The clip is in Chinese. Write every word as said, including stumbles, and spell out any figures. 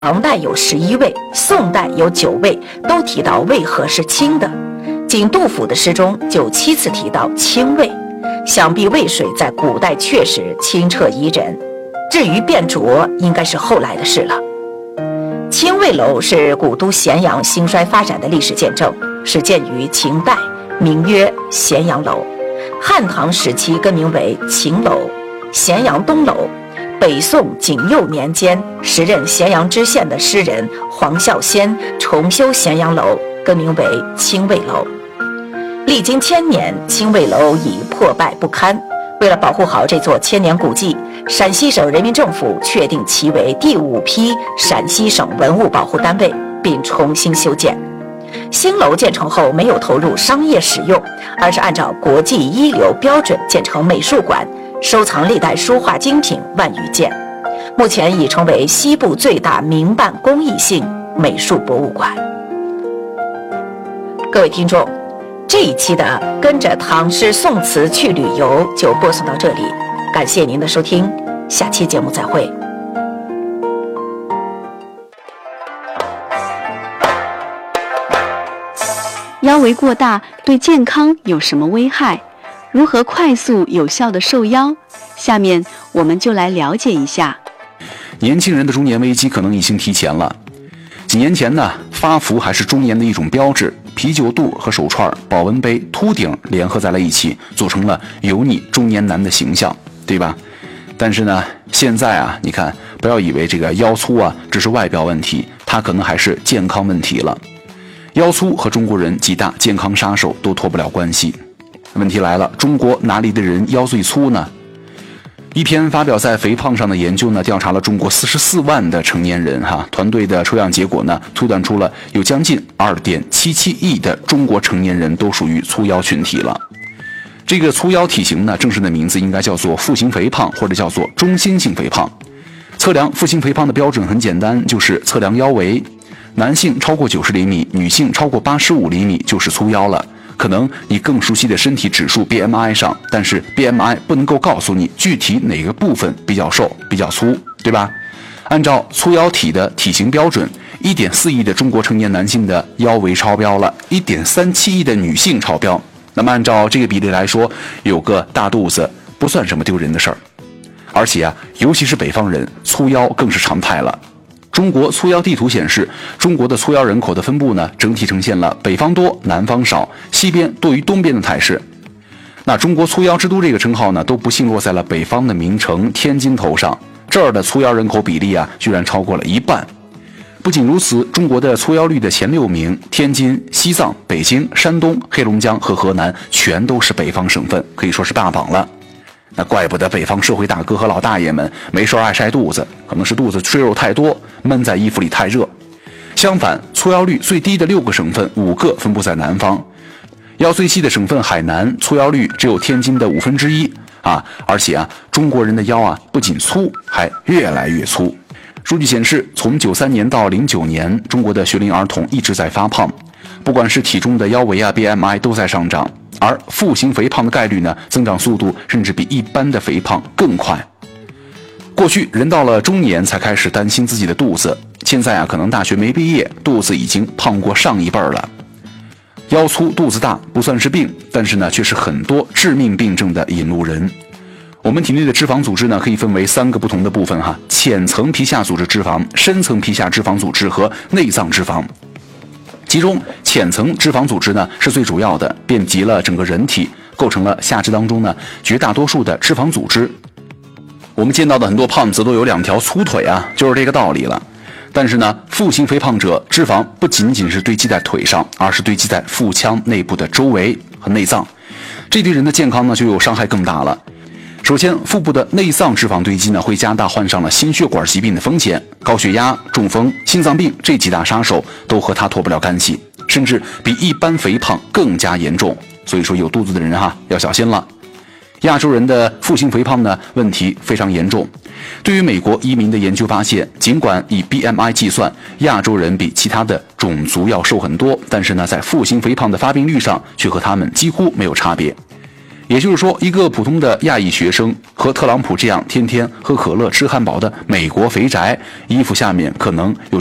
唐代有十一味，宋代有九味，都提到胃核是清的。仅杜甫的诗中就七次提到清胃，想必渭水在古代确实清澈宜人。至于变浊，应该是后来的事了。清卫楼是古都咸阳兴衰发展的历史见证，是建于秦代，名曰咸阳楼。汉唐时期更名为秦楼、咸阳东楼。北宋景佑年间，时任咸阳知县的诗人黄孝先重修咸阳楼，更名为清卫楼。历经千年，清卫楼已破败不堪。为了保护好这座千年古迹，陕西省人民政府确定其为第五批陕西省文物保护单位，并重新修建。新楼建成后没有投入商业使用，而是按照国际一流标准建成美术馆，收藏历代书画精品万余件，目前已成为西部最大民办公益性美术博物馆。各位听众，这一期的跟着唐诗宋词去旅游就播送到这里，感谢您的收听，下期节目再会。 腰围过大对健康有什么危害？如何快速有效的瘦腰？下面我们就来了解一下。 年轻人的中年危机可能已经提前了。几年前呢，发福还是中年的一种标志，啤酒肚和手串、保温杯、秃顶联合在了一起，组成了油腻中年男的形象，对吧？但是呢，现在啊，你看，不要以为这个腰粗啊只是外表问题，它可能还是健康问题了。腰粗和中国人几大健康杀手都脱不了关系。问题来了，中国哪里的人腰最粗呢？一篇发表在肥胖上的研究呢，调查了中国四十四万的成年人哈，团队的抽样结果呢，推断出了有将近 二点七七亿的中国成年人都属于粗腰群体了。这个粗腰体型呢，正式的名字应该叫做腹型肥胖，或者叫做中心性肥胖。测量腹型肥胖的标准很简单，就是测量腰围。男性超过九十厘米，女性超过八十五厘米就是粗腰了。可能你更熟悉的身体指数 B M I 上，但是 B M I 不能够告诉你具体哪个部分比较瘦、比较粗，对吧？按照粗腰体的体型标准， 一点四亿的中国成年男性的腰围超标了， 一点三七亿的女性超标。那么按照这个比例来说，有个大肚子不算什么丢人的事儿。而且啊，尤其是北方人，粗腰更是常态了。中国粗腰地图显示，中国的粗腰人口的分布呢，整体呈现了北方多、南方少、西边多于东边的态势。那中国粗腰之都这个称号呢，都不幸落在了北方的名城天津头上。这儿的粗腰人口比例啊，居然超过了一半。不仅如此，中国的粗腰率的前六名，天津、西藏、北京、山东、黑龙江和河南，全都是北方省份，可以说是霸榜了。那怪不得北方社会大哥和老大爷们没事爱晒肚子，可能是肚子赘肉太多，闷在衣服里太热。相反，粗腰率最低的六个省份，五个分布在南方。腰最细的省份海南，粗腰率只有天津的五分之一啊！而且啊，中国人的腰啊，不仅粗，还越来越粗。数据显示，从九三年到零九年，中国的学龄儿童一直在发胖，不管是体重的腰围啊 B M I 都在上涨。而腹型肥胖的概率呢，增长速度甚至比一般的肥胖更快。过去人到了中年才开始担心自己的肚子，现在啊，可能大学没毕业，肚子已经胖过上一辈儿了。腰粗肚子大不算是病，但是呢，却是很多致命病症的引路人。我们体内的脂肪组织呢，可以分为三个不同的部分哈：浅层皮下组织脂肪、深层皮下脂肪组织和内脏脂肪。其中浅层脂肪组织呢是最主要的，遍及了整个人体，构成了下肢当中呢绝大多数的脂肪组织。我们见到的很多胖子都有两条粗腿啊，就是这个道理了。但是呢，腹型肥胖者脂肪不仅仅是堆积在腿上，而是堆积在腹腔内部的周围和内脏，这对人的健康呢就有伤害更大了。首先，腹部的内脏脂肪堆积呢，会加大患上了心血管疾病的风险，高血压、中风、心脏病这几大杀手都和它脱不了干系，甚至比一般肥胖更加严重。所以说，有肚子的人哈要小心了。亚洲人的腹型肥胖呢问题非常严重。对于美国移民的研究发现，尽管以 B M I 计算，亚洲人比其他的种族要瘦很多，但是呢，在腹型肥胖的发病率上却和他们几乎没有差别。 也就是说，一个普通的亚裔学生和特朗普这样天天喝可乐吃汉堡的美国肥宅，衣服下面可能有